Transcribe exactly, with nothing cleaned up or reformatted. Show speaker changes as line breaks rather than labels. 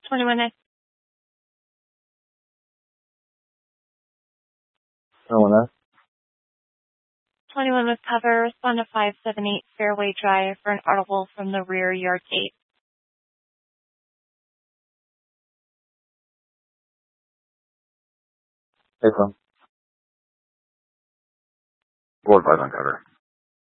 twenty-one F.
twenty-one F.
twenty-one with cover. Respond to five seven eight Fairway Drive for an audible from the rear yard gate.
Hey, Tom.
Board five on cover.